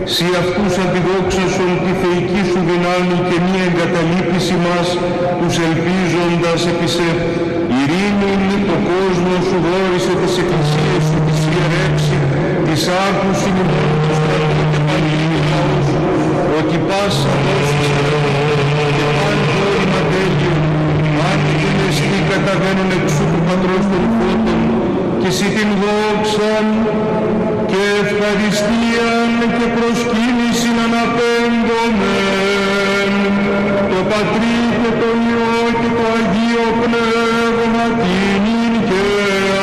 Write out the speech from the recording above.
Συ αυτούς αντιδόξασον τη θεϊκή σου δυνάμει και μη εγκαταλείπηση μας, τους ελπίζοντας επί σε ειρήνην το κόσμο σου δόρισε τις εκκλησίες σου, τις ιερέψει, τις άκους ημών του στρατού και πανηγυρί λαούς, ότι πάσα δόσεις και πάλι το όνομα τέλειο, αν και μεστή καταβαίνουν εξού του Πατρός των φώτων, και εσύ την δόξαν και ευχαριστίαν και προσκύνησιν αναπέμπομεν το Πατρί και το Υιό και το Αγίο Πνεύμα τιμήν και